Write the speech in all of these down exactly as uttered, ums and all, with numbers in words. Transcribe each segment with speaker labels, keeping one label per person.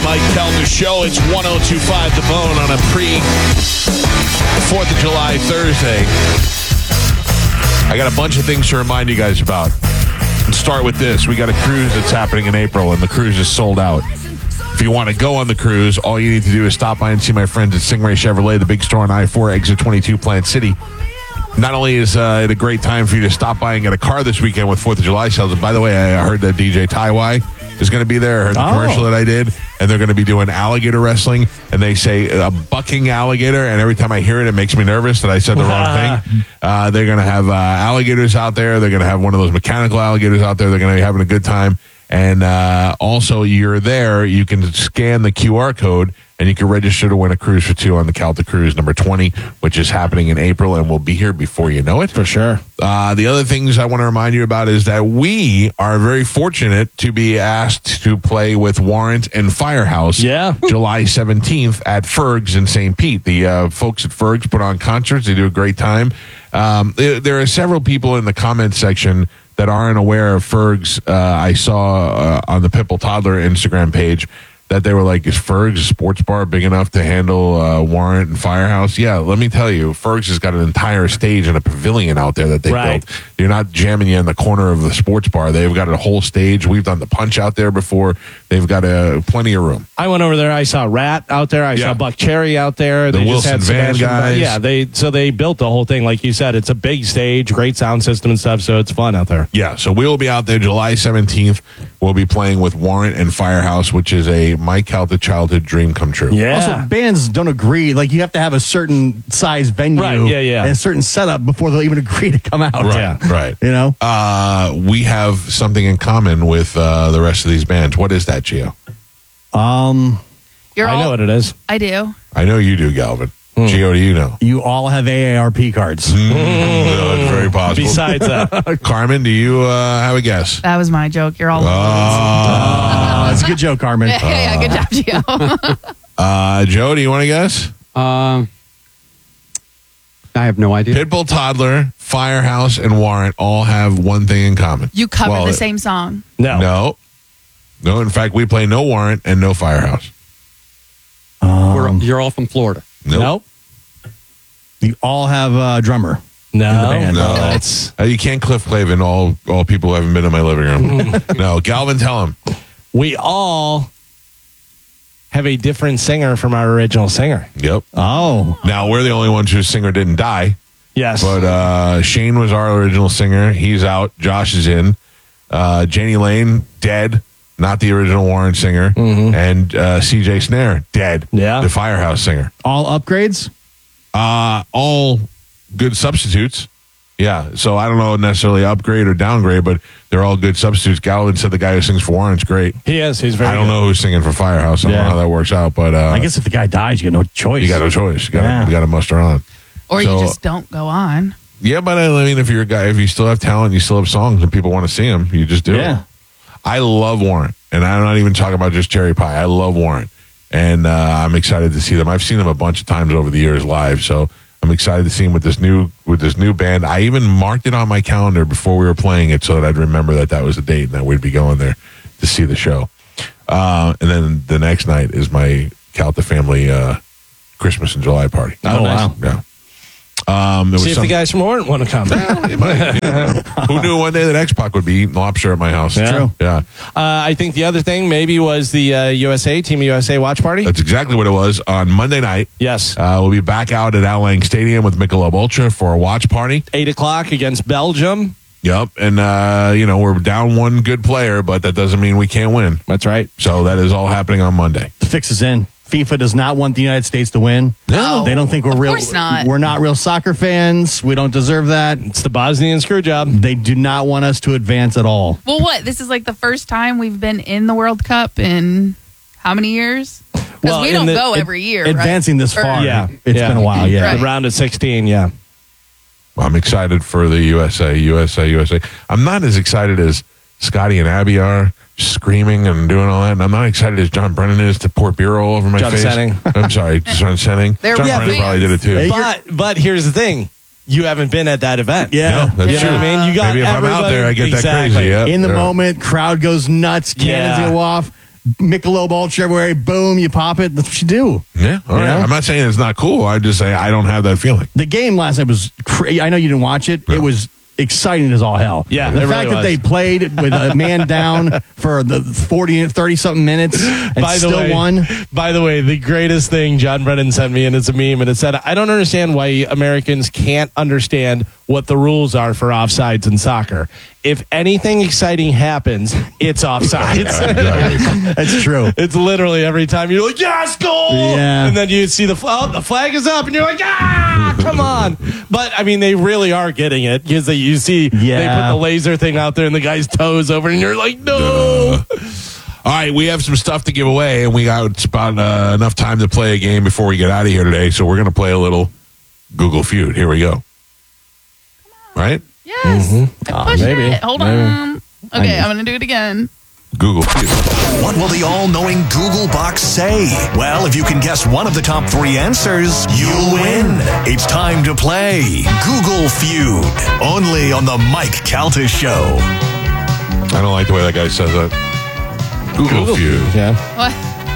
Speaker 1: Mike Calta Show. It's one oh two point five The Bone on a pre-fourth of July Thursday. I got a bunch of things to remind you guys about. Let's start with this. We got a cruise that's happening in April, and the cruise is sold out. If you want to go on the cruise, all you need to do is stop by and see my friends at Stingray Chevrolet, the big store on I four, exit twenty-two, Plant City. Not only is uh, it a great time for you to stop by and get a car this weekend with fourth of July sales, and by the way, I heard that D J Taiwai is going to be there. I heard the
Speaker 2: oh.
Speaker 1: commercial that I did, and they're going to be doing alligator wrestling, and they say a bucking alligator, and every time I hear it, it makes me nervous that I said the wrong thing. Uh, they're going to have uh, alligators out there. They're going to have one of those mechanical alligators out there. They're going to be having a good time. And uh, also, you're there, you can scan the Q R code, and you can register to win a cruise for two on the Calta Cruise number twenty, which is happening in April, and we'll be here before you know it.
Speaker 2: For sure.
Speaker 1: Uh, the other things I want to remind you about is that we are very fortunate to be asked to play with Warrant and Firehouse
Speaker 2: Yeah.
Speaker 1: July seventeenth at Ferg's in Saint Pete. The uh, folks at Ferg's put on concerts. They do a great time. Um, there, there are several people in the comments section that aren't aware of Ferg's. uh, I saw uh, on the Pitbull Toddler Instagram page that they were like, is Ferg's a sports bar big enough to handle uh, Warrant and Firehouse? Yeah, let me tell you, Ferg's has got an entire stage and a pavilion out there that they
Speaker 2: Right.
Speaker 1: built. They're not jamming you in the corner of the sports bar. They've got a whole stage. We've done the Punch out there before. They've got a, plenty of room.
Speaker 2: I went over there. I saw Rat out there. I
Speaker 1: Yeah.
Speaker 2: saw Buck Cherry out there.
Speaker 1: The
Speaker 2: they
Speaker 1: Wilson
Speaker 2: just had
Speaker 1: Van
Speaker 2: Sebastian
Speaker 1: guys.
Speaker 2: Bach. Yeah, they so they built the whole thing. Like you said, it's a big stage, great sound system and stuff, so it's fun out there.
Speaker 1: Yeah, so we'll be out there July seventeenth. We'll be playing with Warrant and Firehouse, which is a Mike Calta childhood dream come true.
Speaker 2: Yeah.
Speaker 3: Also, bands don't agree. Like, you have to have a certain size venue
Speaker 2: Right, yeah, yeah.
Speaker 3: and a certain setup before they'll even agree to come out.
Speaker 1: Right,
Speaker 2: Yeah.
Speaker 1: right.
Speaker 3: You know?
Speaker 1: Uh, we have something in common with uh, the rest of these bands. What is that, Gio?
Speaker 3: Um,
Speaker 4: You're
Speaker 2: I
Speaker 4: all,
Speaker 2: know what it is.
Speaker 4: I do.
Speaker 1: I know you do, Galvin. Gio, do you know?
Speaker 3: you all have A A R P cards.
Speaker 1: No, it's very possible.
Speaker 2: Besides that,
Speaker 1: Carmen, do you uh, have a guess?
Speaker 4: That was my joke. You're all.
Speaker 1: Uh,
Speaker 3: Oh, that's a good joke, Carmen.
Speaker 4: yeah, yeah, good job, Gio.
Speaker 1: uh, Joe, do you want to guess?
Speaker 5: Um, I have no idea.
Speaker 1: Pitbull Toddler, Firehouse, and Warrant all have one thing in common.
Speaker 4: You covered
Speaker 1: Well,
Speaker 4: the same song.
Speaker 2: no.
Speaker 1: No. No, in fact, we play no Warrant and no Firehouse.
Speaker 5: We're, you're all from Florida.
Speaker 1: Nope.
Speaker 2: Nope.
Speaker 3: You all have a drummer.
Speaker 2: No.
Speaker 3: band.
Speaker 1: No.
Speaker 2: That's
Speaker 1: Uh, you can't Cliff Clavin all, all people who haven't been in my living room. No, Galvin, tell him.
Speaker 2: we all have a different singer from our original singer.
Speaker 1: Yep.
Speaker 3: Oh.
Speaker 1: Now, we're the only ones whose singer didn't die.
Speaker 2: Yes.
Speaker 1: But uh, Shane was our original singer. He's out. Josh is in. Uh, Janie Lane, dead. Not the original Warren singer. And uh, C J Snare, dead.
Speaker 2: Yeah.
Speaker 1: The Firehouse singer.
Speaker 3: All upgrades?
Speaker 1: Uh, all good substitutes. Yeah. So I don't know necessarily upgrade or downgrade, but they're all good substitutes. Galvin said the guy who sings for Warren's great.
Speaker 2: he is. He's very
Speaker 1: I don't
Speaker 2: good.
Speaker 1: know who's singing for Firehouse. I don't
Speaker 3: Yeah.
Speaker 1: know how that works out, but uh,
Speaker 3: I guess if the guy dies, you got no choice.
Speaker 1: you got no choice. You got
Speaker 3: Yeah.
Speaker 1: you got to muster on.
Speaker 4: Or
Speaker 1: So-
Speaker 4: you just don't go on.
Speaker 1: Yeah, but I mean, if you're a guy, if you still have talent, you still have songs, and people want to see them, you just do
Speaker 3: Yeah.
Speaker 1: it. I love Warrant, and I'm not even talking about just Cherry Pie. I love Warrant, and uh, I'm excited to see them. I've seen them a bunch of times over the years live, so I'm excited to see them with this new with this new band. I even marked it on my calendar before we were playing it, so that I'd remember that that was the date and that we'd be going there to see the show. Uh, and then the next night is my Calta family uh, Christmas and July party.
Speaker 2: Oh, wow.
Speaker 1: Yeah. Um, there was
Speaker 2: See if
Speaker 1: some-
Speaker 2: the guys from Warrant want to come.
Speaker 1: It might, you know. Who knew one day that X-Pac would be eating lobster at my house?
Speaker 2: Yeah. True.
Speaker 1: Yeah.
Speaker 2: Uh, I think the other thing maybe was the uh, U S A, Team U S A watch party.
Speaker 1: That's exactly what it was on Monday night.
Speaker 2: Yes.
Speaker 1: Uh, we'll be back out at Al Lang Stadium with Michelob Ultra for a watch party.
Speaker 2: Eight o'clock against Belgium.
Speaker 1: Yep. And, uh, you know, we're down one good player, but that doesn't mean we can't win.
Speaker 2: That's right.
Speaker 1: So that is all happening on Monday.
Speaker 3: The fix is in. FIFA does not want the United States to win.
Speaker 4: No.
Speaker 3: They don't think we're
Speaker 4: Of
Speaker 3: real.
Speaker 4: course not.
Speaker 3: We're not real soccer fans. We don't deserve that.
Speaker 2: It's the Bosnian screw job.
Speaker 3: They do not want us to advance at all.
Speaker 4: Well, what? This is like the first time we've been in the World Cup in how many years? Because
Speaker 2: Well,
Speaker 4: we
Speaker 2: in
Speaker 4: don't
Speaker 2: the-
Speaker 4: go
Speaker 2: ad-
Speaker 4: every year.
Speaker 3: Advancing
Speaker 4: right?
Speaker 3: this
Speaker 4: Or-
Speaker 3: far.
Speaker 2: Yeah.
Speaker 3: It's
Speaker 2: Yeah.
Speaker 3: been a while. Yeah.
Speaker 4: Right.
Speaker 2: The round of sixteen, yeah.
Speaker 1: I'm excited for the U S A, U S A, U S A. I'm not as excited as Scotty and Abby are, screaming and doing all that. And I'm not excited as John Brennan is to pour beer all over my
Speaker 2: John
Speaker 1: face.
Speaker 2: Senning.
Speaker 1: I'm sorry, John Senning.
Speaker 4: They're
Speaker 1: John
Speaker 4: real
Speaker 1: Brennan
Speaker 4: fans.
Speaker 1: probably did it too.
Speaker 3: Hey,
Speaker 2: But but here's the thing. You haven't been at that event.
Speaker 3: Yeah.
Speaker 1: No, that's
Speaker 2: You know
Speaker 1: true.
Speaker 2: what I mean? You got
Speaker 1: Maybe if I'm out
Speaker 2: everybody-
Speaker 1: there, I get
Speaker 2: exactly.
Speaker 1: that crazy. Yeah.
Speaker 3: In the
Speaker 1: Yeah.
Speaker 3: moment, crowd goes nuts, cannons
Speaker 2: Yeah.
Speaker 3: go off. Michelob Ultra everywhere. Boom, you pop it. That's what you do.
Speaker 1: Yeah, all right.
Speaker 3: know?
Speaker 1: I'm not saying it's not cool. I just say I don't have that feeling.
Speaker 3: The game last night was crazy. I know you didn't watch it.
Speaker 1: No.
Speaker 3: It was exciting as all hell.
Speaker 2: Yeah,
Speaker 3: the
Speaker 2: it
Speaker 3: fact
Speaker 2: really
Speaker 3: that they
Speaker 2: was.
Speaker 3: played with a man down for the forty, thirty something minutes and
Speaker 2: By the
Speaker 3: still
Speaker 2: way,
Speaker 3: won.
Speaker 2: By the way, the greatest thing John Brennan sent me, and it's a meme, and it said, I don't understand why Americans can't understand what the rules are for offsides in soccer. If anything exciting happens, it's offsides.
Speaker 3: That's true.
Speaker 2: It's literally every time you're like, yes, goal!
Speaker 3: Yeah.
Speaker 2: And then you see the, oh, the flag is up, and you're like, ah, come on. But, I mean, they really are getting it, because they, you see
Speaker 3: Yeah.
Speaker 2: they put the laser thing out there, and the guy's toes over, and you're like, no.
Speaker 1: All right, we have some stuff to give away, and we got about uh, enough time to play a game before we get out of here today. So we're going to play a little Google Feud. Here we go. Right?
Speaker 4: Yes. I pushed
Speaker 2: maybe.
Speaker 4: it. Hold
Speaker 2: Maybe.
Speaker 4: on. Okay, I'm going to do it again.
Speaker 1: Google Feud.
Speaker 6: What will the all-knowing Google box say? Well, if you can guess one of the top three answers, you'll win. It's time to play Google Feud, only on the Mike Calta Show.
Speaker 1: I don't like the way that guy says that. Google, Feud.
Speaker 2: Yeah.
Speaker 4: What?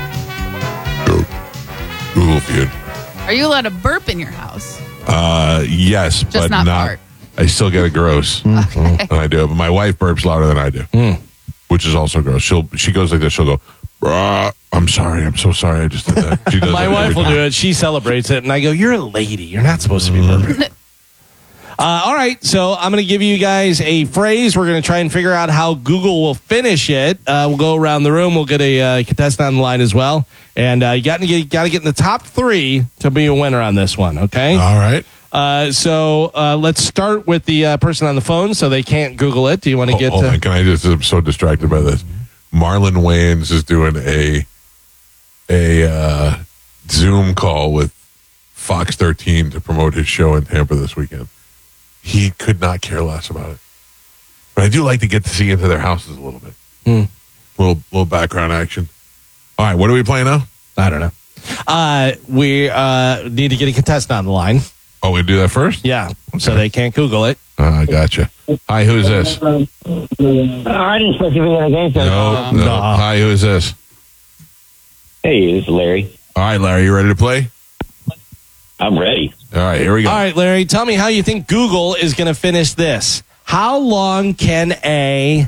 Speaker 1: Google Feud.
Speaker 4: Are you allowed to burp in your house?
Speaker 1: Uh, yes, but
Speaker 4: not
Speaker 1: not.
Speaker 4: fart.
Speaker 1: I still get it gross when I do it, but my wife burps louder than I do, which is also gross. She'll she goes like this. She'll go, "Bruh, I'm sorry. I'm so sorry. I just did that." She does
Speaker 2: My
Speaker 1: that
Speaker 2: wife
Speaker 1: every
Speaker 2: will
Speaker 1: time.
Speaker 2: do it. She celebrates it, and I go, "You're a lady. You're not supposed to be burping." uh, all right, so I'm going to give you guys a phrase. We're going to try and figure out how Google will finish it. Uh, we'll go around the room. We'll get a uh, contestant on the line as well, and uh, you got to get got to get in the top three to be a winner on this one. Okay.
Speaker 1: All right.
Speaker 2: Uh, so uh, let's start with the uh, person on the phone, so they can't Google it. Do you want to
Speaker 1: Oh,
Speaker 2: get?
Speaker 1: hold
Speaker 2: to-
Speaker 1: on. Can I just? I'm so distracted by this. Marlon Wayans is doing a a uh, Zoom call with Fox thirteen to promote his show in Tampa this weekend. He could not care less about it, but I do like to get to see into their houses a little bit.
Speaker 2: Hmm.
Speaker 1: Little little background action. All right, what are we playing now?
Speaker 2: I don't know. Uh, we uh, need to get a contestant on the line.
Speaker 1: Oh, we do that first?
Speaker 2: Yeah, so they can't Google it.
Speaker 1: Uh, I gotcha. Hi, who's this?
Speaker 7: I didn't supposed to be in a game show.
Speaker 1: No, no.
Speaker 3: Nah.
Speaker 1: Hi, who is this?
Speaker 7: Hey, this is Larry.
Speaker 1: All right, Larry, you ready to play?
Speaker 7: I'm ready.
Speaker 1: All right, here we go.
Speaker 2: All right, Larry, tell me how you think Google is going to finish this. How long can a...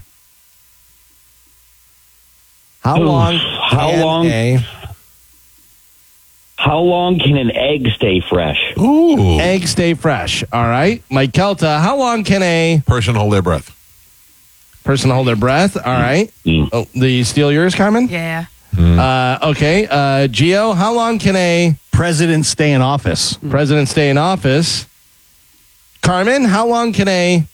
Speaker 2: How
Speaker 7: Oof,
Speaker 2: long
Speaker 7: how
Speaker 2: can
Speaker 7: long?
Speaker 2: a
Speaker 7: How long can an egg stay fresh?
Speaker 1: Ooh.
Speaker 2: egg stay fresh? All right. Mike Kelta, how long can a
Speaker 1: Person hold their breath.
Speaker 2: person hold their breath? All right.
Speaker 7: Mm.
Speaker 2: Oh, do you steal yours, Carmen?
Speaker 4: Yeah.
Speaker 2: Uh, okay. Uh, Gio, how long can a
Speaker 3: President stay in office.
Speaker 2: president stay in office? Carmen, how long can a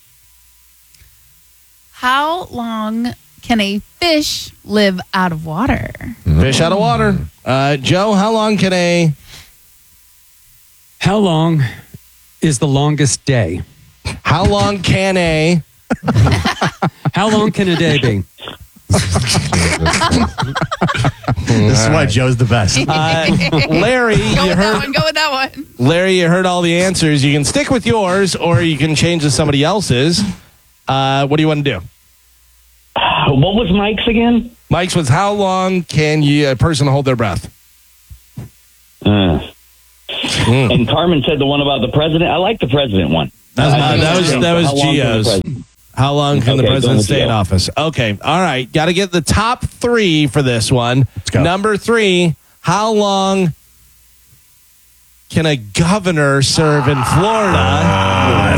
Speaker 4: How long can a fish live out of water?
Speaker 2: fish out of water? Uh, Joe, how long can a
Speaker 5: How long is the longest day?
Speaker 2: how long can a
Speaker 5: How long can a day be?
Speaker 3: This is why Joe's the best.
Speaker 2: uh, Larry?
Speaker 4: Go
Speaker 2: You
Speaker 4: with that
Speaker 2: heard
Speaker 4: one. Go with that one.
Speaker 2: Larry. You heard all the answers. You can stick with yours, or you can change to somebody else's. Uh, what do you want to do?
Speaker 7: What was Mike's again?
Speaker 2: Mike's was how long can you a person hold their breath?
Speaker 7: Uh, And Carmen said the one about the president. I like the president one.
Speaker 2: That was, uh, that was, that was
Speaker 7: How long can the
Speaker 2: Gio's.
Speaker 7: president-
Speaker 2: How long can the
Speaker 7: Okay,
Speaker 2: president
Speaker 7: going with
Speaker 2: stay in
Speaker 7: Gio.
Speaker 2: office? Okay, all right. Got to get the top three for this one.
Speaker 3: go.
Speaker 2: Number three, how long can a governor serve in Florida?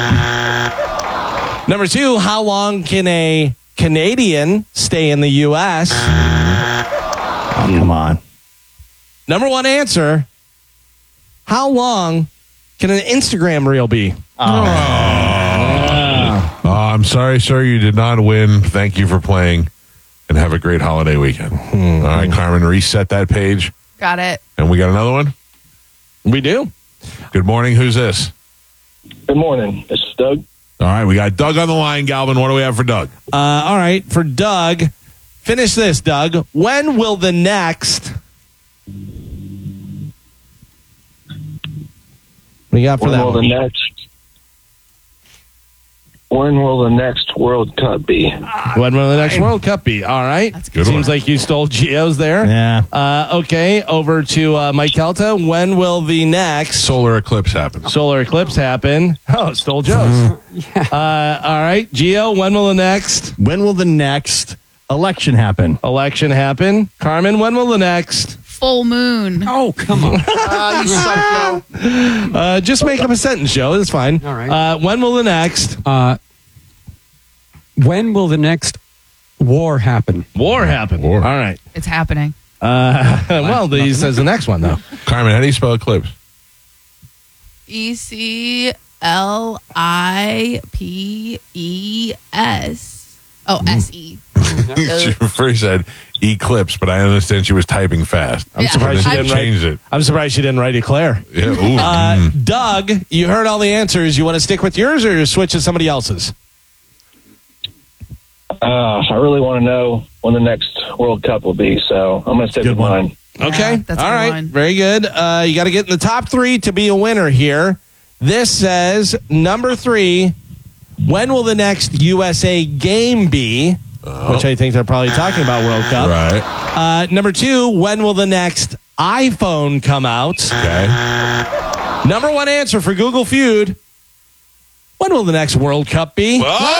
Speaker 2: Number two, how long can a Canadian stay in the U S?
Speaker 3: Oh, come on.
Speaker 2: Number one answer, how long can an Instagram reel be?
Speaker 1: Oh, I'm sorry, sir. You did not win. Thank you for playing, and have a great holiday weekend. All right, Carmen, reset that page,
Speaker 4: Got it.
Speaker 1: and we got another one.
Speaker 2: We do.
Speaker 1: Good morning. Who's this?
Speaker 8: Good morning. This is Doug.
Speaker 1: All right, we got Doug on the line. Galvin, what do we have for Doug?
Speaker 2: Uh, all right, for Doug, finish this, Doug. When will the next... What do you got for
Speaker 8: When
Speaker 2: that
Speaker 8: will
Speaker 2: one?
Speaker 8: the next When will the next World Cup be?
Speaker 2: When will the next World Cup be? All right.
Speaker 4: That's
Speaker 1: good.
Speaker 2: Seems
Speaker 1: one.
Speaker 2: like you stole Geo's there.
Speaker 3: Yeah.
Speaker 2: Uh, okay, over to uh, Mike Kelta. When will the next
Speaker 1: Solar eclipse happen.
Speaker 2: solar eclipse happen? Oh, stole Joe's. uh, all right, Geo, when will the next
Speaker 3: When will the next election happen?
Speaker 2: election happen? Carmen, when will the next?
Speaker 4: Full moon.
Speaker 5: Oh, come on.
Speaker 2: Uh, just make up a sentence, Joe. It's fine.
Speaker 5: All right.
Speaker 2: Uh, when will the next
Speaker 5: Uh, when will the next war happen?
Speaker 2: war happen?
Speaker 1: War.
Speaker 2: All right.
Speaker 4: It's happening.
Speaker 2: Uh, well, he says the next one, though.
Speaker 1: Carmen, how do you spell eclipse?
Speaker 4: E C L I P E S. Oh, S E.
Speaker 1: She first said eclipse, but I understand she was typing fast.
Speaker 2: I'm
Speaker 4: Yeah.
Speaker 2: surprised she
Speaker 1: Then
Speaker 2: didn't
Speaker 1: she
Speaker 2: write.
Speaker 1: changed it.
Speaker 2: I'm surprised she didn't write Eclair.
Speaker 1: Yeah. Ooh.
Speaker 2: Uh,
Speaker 1: mm.
Speaker 2: Doug, you heard all the answers. You want to stick with yours or switch to somebody else's?
Speaker 8: Uh, I really want to know when the next World Cup will be, so I'm going to stick
Speaker 3: Good
Speaker 8: with
Speaker 3: one.
Speaker 8: mine.
Speaker 2: Okay.
Speaker 4: that's a
Speaker 2: all
Speaker 4: good
Speaker 2: right.
Speaker 4: one.
Speaker 2: Very good. Uh, you got to get in the top three to be a winner here. This says number three. When will the next U S A game be? Which I think they're probably talking about World Cup.
Speaker 1: Right.
Speaker 2: Uh, number two. When will the next iPhone come out?
Speaker 1: Okay.
Speaker 2: Number one answer for Google Feud. When will the next World Cup be?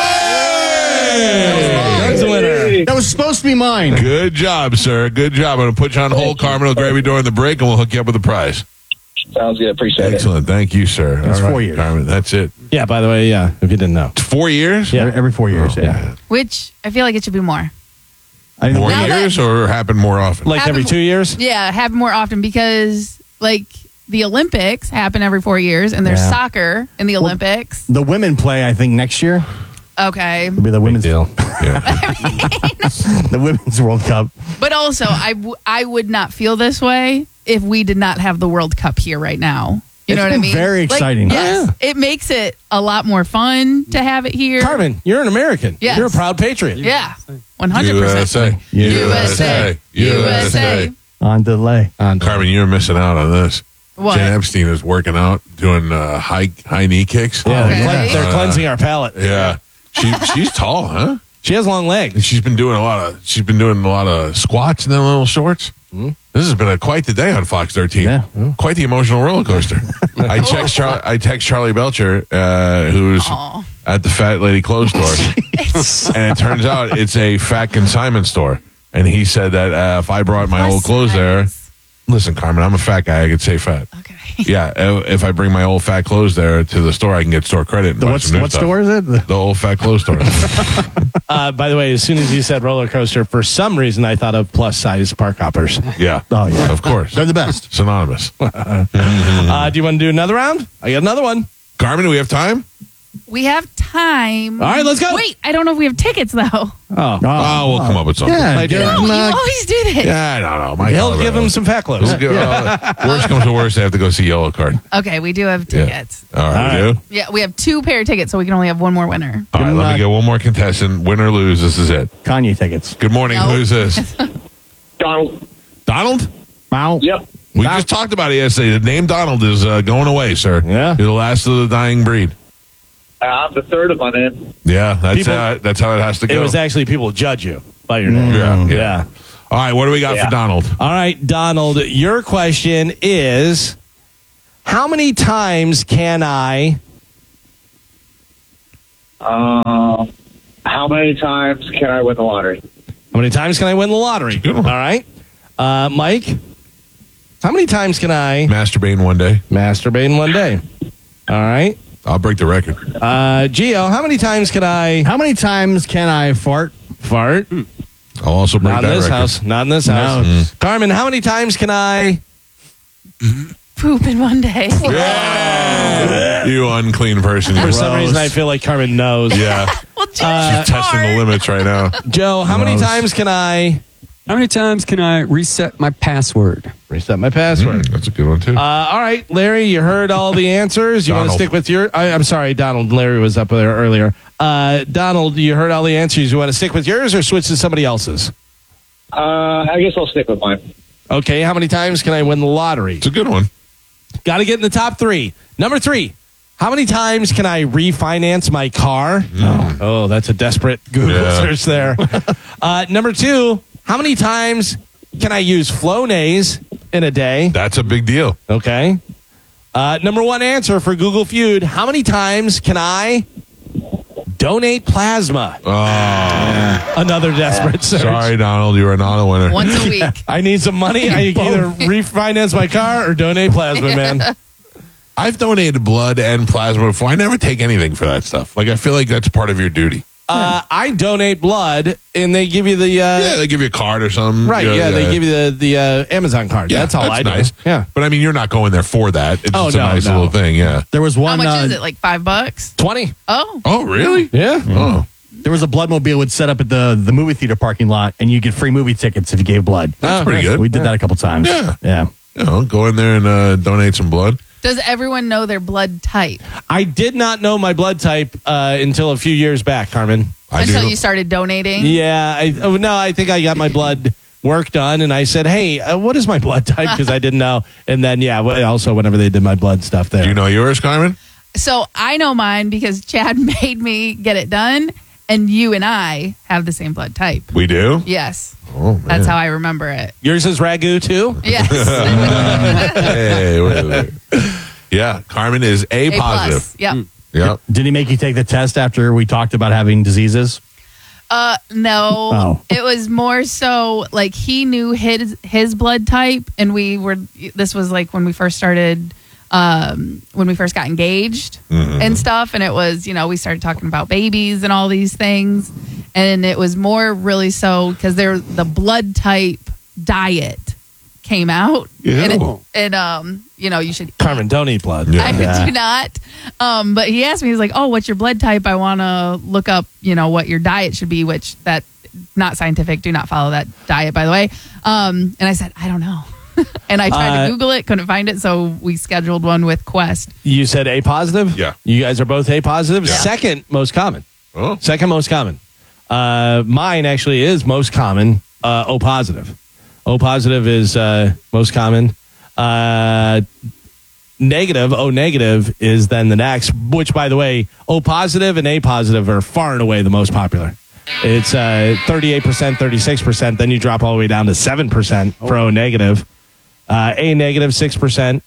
Speaker 2: Doug's the winner.
Speaker 3: That was supposed to be mine.
Speaker 1: Good job, sir. Good job. I'm going to put you on hold. Carmen will grab you during the break, and we'll hook you up with the prize.
Speaker 8: Sounds good. Appreciate it.
Speaker 1: Excellent. Thank you, sir.
Speaker 3: That's
Speaker 1: All right,
Speaker 3: four years.
Speaker 1: Carmen, that's it.
Speaker 2: Yeah, by the way, yeah, if you didn't know.
Speaker 1: Four years?
Speaker 2: Yeah.
Speaker 3: Every, every four years.
Speaker 1: Oh,
Speaker 3: yeah.
Speaker 1: man.
Speaker 4: Which I feel like it should be more.
Speaker 3: I mean,
Speaker 1: More
Speaker 4: Now that-
Speaker 1: years or happen more often?
Speaker 2: Like every
Speaker 4: Happen-
Speaker 2: two years?
Speaker 4: Yeah, happen more often because like the Olympics happen every four years, and there's
Speaker 3: Yeah.
Speaker 4: soccer in the Olympics.
Speaker 3: the women play, I think, next year.
Speaker 4: Okay,
Speaker 3: It'll be the women's
Speaker 2: Deal.
Speaker 1: Yeah.
Speaker 3: the women's World Cup.
Speaker 4: but also I, w- I would not feel this way if we did not have the World Cup here right now. You
Speaker 3: It's
Speaker 4: know what I
Speaker 3: been
Speaker 4: mean?
Speaker 3: very
Speaker 4: Like,
Speaker 3: exciting.
Speaker 4: yes,
Speaker 2: Oh,
Speaker 4: it makes it a lot more fun to have it here.
Speaker 2: Carmen, you're an American.
Speaker 4: Yes.
Speaker 2: You're a proud patriot.
Speaker 4: Yeah, one hundred
Speaker 1: U S A.
Speaker 4: percent.
Speaker 1: U S A. U S A.
Speaker 3: On delay.
Speaker 1: Carmen, you're missing out on this.
Speaker 4: What?
Speaker 1: Jen Epstein is working out, doing uh, high high knee kicks.
Speaker 2: Yeah, they're,
Speaker 4: Okay.
Speaker 2: clean- they're
Speaker 1: Uh,
Speaker 2: cleansing our palate.
Speaker 1: Yeah. She she's tall, huh?
Speaker 2: She has long legs.
Speaker 1: And she's been doing a lot of she's been doing a lot of squats in them little shorts. This has been a quite the day on Fox thirteen.
Speaker 3: Yeah.
Speaker 1: Quite the emotional roller coaster. I text Char- I text Charlie Belcher, uh, who's
Speaker 4: Aw.
Speaker 1: at the Fat Lady Clothes store, and it turns out it's a fat consignment store. And he said that uh, if I brought my
Speaker 4: Plus
Speaker 1: old clothes there,
Speaker 4: size.
Speaker 1: listen, Carmen, I'm a fat guy. I could say fat.
Speaker 4: Okay.
Speaker 1: Yeah, uh, if I bring my old fat clothes there to the store, I can get store credit. And
Speaker 3: The
Speaker 1: buy
Speaker 3: what,
Speaker 1: some new
Speaker 3: what
Speaker 1: stuff.
Speaker 3: store is it? The-
Speaker 1: The old fat clothes store.
Speaker 2: Uh, by the way, as soon as you said roller coaster, for some reason I thought of plus size park hoppers.
Speaker 1: Yeah.
Speaker 3: Oh, yeah.
Speaker 1: Of course.
Speaker 3: They're the best.
Speaker 1: Synonymous.
Speaker 2: Uh, do you want to do another round? I got another one.
Speaker 1: Carmen, do we have time?
Speaker 4: We have time.
Speaker 2: All right, let's go.
Speaker 4: Wait, I don't know if we have tickets though.
Speaker 2: Oh,
Speaker 1: Oh, we'll come up with something.
Speaker 3: Yeah,
Speaker 2: Like,
Speaker 3: give
Speaker 2: uh,
Speaker 3: them,
Speaker 4: You
Speaker 3: uh,
Speaker 4: always do this.
Speaker 1: Yeah, I don't know. My
Speaker 2: he'll
Speaker 1: Colorado.
Speaker 2: give him some fat clothes.
Speaker 1: We'll give- uh, worst comes to worst, I have to go see Yellow Card.
Speaker 4: Okay, we do have
Speaker 1: Yeah.
Speaker 4: tickets.
Speaker 1: All right,
Speaker 2: All
Speaker 1: we
Speaker 2: right.
Speaker 1: do?
Speaker 4: Yeah, we have two pair of tickets, so we can only have one more winner.
Speaker 1: All right,
Speaker 3: him,
Speaker 1: let
Speaker 3: uh,
Speaker 1: me get one more contestant. Win or lose, this is it.
Speaker 3: Kanye tickets.
Speaker 1: Good morning.
Speaker 4: No.
Speaker 1: Who's this?
Speaker 8: Donald.
Speaker 1: Donald?
Speaker 3: Wow.
Speaker 8: Yep.
Speaker 1: We just talked about it yesterday. The name Donald is uh, going away, sir.
Speaker 2: Yeah.
Speaker 1: You're the last of the dying breed.
Speaker 8: Uh, I'm the third of my name.
Speaker 1: Yeah, that's
Speaker 2: People-
Speaker 1: uh, that's how it has to
Speaker 2: It
Speaker 1: go.
Speaker 2: was actually people judge you by your name.
Speaker 1: yeah, yeah,
Speaker 2: Yeah.
Speaker 1: All right, what do we got
Speaker 8: Yeah.
Speaker 1: for Donald?
Speaker 2: All right, Donald, your question is how many times can I
Speaker 8: Uh, how many times can I win the lottery?
Speaker 2: how many times can I win the lottery?
Speaker 1: Good
Speaker 2: All
Speaker 1: one.
Speaker 2: right. Uh, Mike, how many times can I
Speaker 1: Masturbate in one day.
Speaker 2: masturbate in one day? All right.
Speaker 1: I'll break the record.
Speaker 2: Uh, Gio, how many times can I
Speaker 3: How many times can I fart?
Speaker 2: fart?
Speaker 1: I'll also break
Speaker 2: Not in
Speaker 1: that
Speaker 2: this
Speaker 1: record.
Speaker 2: house. Not in this
Speaker 3: No.
Speaker 2: house.
Speaker 1: Mm.
Speaker 2: Carmen, how many times can I?
Speaker 4: Poop in one day.
Speaker 1: Yeah. You unclean person.
Speaker 2: For
Speaker 1: You.
Speaker 2: some reason, I feel like Carmen knows.
Speaker 1: Yeah.
Speaker 4: Well, just
Speaker 2: Uh,
Speaker 1: She's testing the limits right now.
Speaker 2: Joe, how many
Speaker 3: Gross.
Speaker 2: times can I
Speaker 5: How many times can I reset my password?
Speaker 2: reset my password?
Speaker 1: Mm, that's a good one, too.
Speaker 2: Uh, all right, Larry, you heard all the answers. You want to
Speaker 1: Donald.
Speaker 2: stick with your? I, I'm sorry, Donald. Larry was up there earlier. Uh, Donald, you heard all the answers. You want to stick with yours or switch to somebody else's?
Speaker 8: Uh, I guess I'll stick with mine.
Speaker 2: Okay, how many times can I win the lottery?
Speaker 1: It's a good one.
Speaker 2: Got to get in the top three. Number three, How many times can I refinance my car? Oh, oh that's a desperate Google
Speaker 1: Yeah.
Speaker 2: search there. uh, number two, how many times can I use Flonase in a day?
Speaker 1: That's a big deal.
Speaker 2: Okay. Uh, number one answer for Google Feud, how many times can I donate plasma?
Speaker 1: Oh,
Speaker 2: Another desperate search.
Speaker 1: sorry, Donald. You are not a winner.
Speaker 4: Once a week.
Speaker 2: I need some money. I can either refinance my car or donate plasma, man.
Speaker 1: I've donated blood and plasma before. I never take anything for that stuff. Like, I feel like that's part of your duty.
Speaker 2: Uh, I donate blood, and they give you the uh,
Speaker 1: Yeah, they give you a card or something.
Speaker 2: right. Yeah, they give you the the uh, Amazon card.
Speaker 1: Yeah,
Speaker 2: that's all I do.
Speaker 1: nice.
Speaker 2: Yeah,
Speaker 1: But I mean, you're not going there for that. It's
Speaker 2: Oh,
Speaker 1: just a
Speaker 2: no,
Speaker 1: nice
Speaker 2: no.
Speaker 1: little thing. Yeah.
Speaker 3: There was
Speaker 4: How
Speaker 3: one.
Speaker 4: much
Speaker 3: uh,
Speaker 4: is it? Like five bucks?
Speaker 2: twenty.
Speaker 4: Oh,
Speaker 1: Oh, really?
Speaker 2: Yeah.
Speaker 1: Oh.
Speaker 3: There was a bloodmobile would set up at the the movie theater parking lot, and you get free movie tickets if you gave blood.
Speaker 1: That's
Speaker 2: Oh,
Speaker 1: pretty good.
Speaker 3: We did that a couple times.
Speaker 1: Yeah.
Speaker 3: yeah.
Speaker 1: You know, go in there and uh, donate some blood.
Speaker 4: does everyone know their blood type
Speaker 2: I did not know my blood type uh, until a few years back, Carmen.
Speaker 1: I
Speaker 4: until
Speaker 1: do.
Speaker 4: you started donating?
Speaker 2: Yeah, I, oh, no, I think I got my blood work done, and I said, "Hey, uh, what is my blood type?" Because I didn't know. And then, yeah, w- also whenever they did my blood stuff there.
Speaker 1: Do you know yours, Carmen?
Speaker 4: So I know mine because Chad made me get it done, and you and I have the same blood type.
Speaker 1: We do?
Speaker 4: Yes,
Speaker 1: Oh, man.
Speaker 4: that's how I remember it.
Speaker 2: Yours is ragu too.
Speaker 4: Yes,
Speaker 1: Hey, wait, wait, wait. Yeah, Carmen is A,
Speaker 4: A
Speaker 1: positive.
Speaker 4: plus. Yep.
Speaker 1: Yep.
Speaker 3: Did he make you take the test after we talked about having diseases?
Speaker 4: Uh, no.
Speaker 3: Oh.
Speaker 4: It was more so like he knew his his blood type, and we were. This was like when we first started, um, when we first got engaged and stuff, and it was, you know, we started talking about babies and all these things, and it was more really so because there the blood type diet came out,
Speaker 1: Yeah.
Speaker 4: and, it, and um, you know, you should
Speaker 2: Carmen, don't eat blood.
Speaker 1: Yeah.
Speaker 4: I do not. Um, but he asked me, he's like, "Oh, what's your blood type? I want to look up, you know, what your diet should be," which that not scientific. Do not follow that diet, by the way. Um, and I said, "I don't know." And I tried
Speaker 2: Uh,
Speaker 4: to Google it, couldn't find it, so we scheduled one with Quest.
Speaker 2: You said A positive.
Speaker 1: Yeah.
Speaker 2: You guys are both A positive.
Speaker 1: Yeah.
Speaker 2: Second most common.
Speaker 1: Oh.
Speaker 2: Second most common. Uh, mine actually is most common. Uh, O positive. O positive is uh, most common. Uh, negative, O negative is then the next, which, by the way, O positive and A positive are far and away the most popular. It's uh, thirty-eight percent, thirty-six percent. Then you drop all the way down to seven percent for O negative. Uh, A negative, six percent.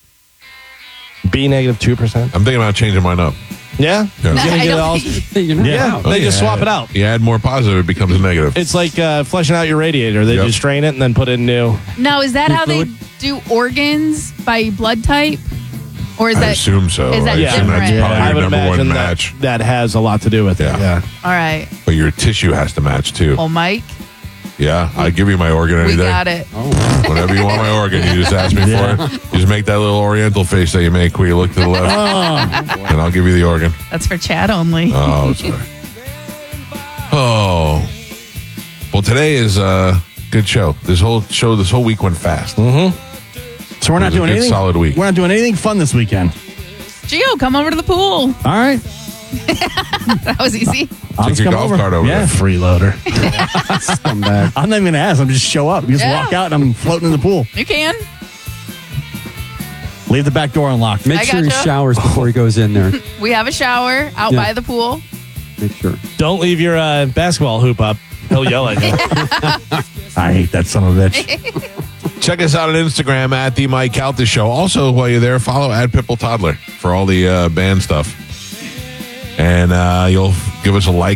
Speaker 2: B negative, two percent.
Speaker 1: I'm thinking about changing mine up.
Speaker 2: Yeah?
Speaker 1: Yeah.
Speaker 2: You're gonna
Speaker 4: I
Speaker 2: get it
Speaker 4: don't
Speaker 2: all-
Speaker 4: think-
Speaker 5: You're not
Speaker 2: yeah,
Speaker 5: out.
Speaker 2: they just
Speaker 1: Yeah.
Speaker 2: swap it out.
Speaker 1: You add more positive, it becomes a negative.
Speaker 2: It's like uh, fleshing out your radiator. They
Speaker 1: Yep.
Speaker 2: just drain it and then put in new.
Speaker 4: Now, is that
Speaker 5: New
Speaker 4: how they
Speaker 5: fluid?
Speaker 4: do organs by blood type, or is
Speaker 1: I
Speaker 4: that
Speaker 1: assume so.
Speaker 4: Is that
Speaker 1: I assume that's
Speaker 4: different?
Speaker 1: probably
Speaker 2: I
Speaker 1: your
Speaker 2: would
Speaker 1: number
Speaker 2: imagine
Speaker 1: one
Speaker 2: that,
Speaker 1: match.
Speaker 2: that has a lot to do with
Speaker 1: Yeah.
Speaker 2: it. Yeah.
Speaker 4: all right?
Speaker 1: But your tissue has to match too.
Speaker 4: Well, Mike,
Speaker 1: Yeah, I give you my organ any
Speaker 4: we
Speaker 1: day.
Speaker 4: got it.
Speaker 1: Whenever you want my organ, you just ask me for it. You just make that little oriental face that you make where you look to the left, and I'll give you the organ.
Speaker 4: That's for Chad only.
Speaker 1: Oh, sorry. Oh. Well, today is a good show. This whole show, this whole week went fast.
Speaker 2: Mm-hmm.
Speaker 3: So we're
Speaker 1: It
Speaker 3: not
Speaker 1: was a
Speaker 3: doing
Speaker 1: good
Speaker 3: anything.
Speaker 1: solid week.
Speaker 3: We're not doing anything fun this weekend.
Speaker 4: Gio, come over to the pool.
Speaker 3: All right.
Speaker 4: That was easy.
Speaker 3: I'll
Speaker 1: Take
Speaker 3: just
Speaker 1: your
Speaker 3: come
Speaker 1: golf
Speaker 3: over.
Speaker 1: cart over
Speaker 3: yeah.
Speaker 1: there.
Speaker 2: Freeloader.
Speaker 5: Come back.
Speaker 3: I'm not even gonna ask. I'm just show up. You just
Speaker 4: Yeah.
Speaker 3: walk out, and I'm floating in the pool.
Speaker 4: You can.
Speaker 3: Leave the back door unlocked.
Speaker 5: Make
Speaker 4: I
Speaker 5: sure he
Speaker 4: gotcha.
Speaker 5: showers before he goes in there.
Speaker 4: We have a shower out
Speaker 5: Yeah.
Speaker 4: by the pool.
Speaker 5: Make sure.
Speaker 2: Don't leave your uh, basketball hoop up. He'll yell at you.
Speaker 3: I hate that son of a bitch.
Speaker 1: Check us out on Instagram at the Mike Calta Show. Also, while you're there, follow at Pipple Toddler for all the uh, band stuff. And uh, you'll give us a like.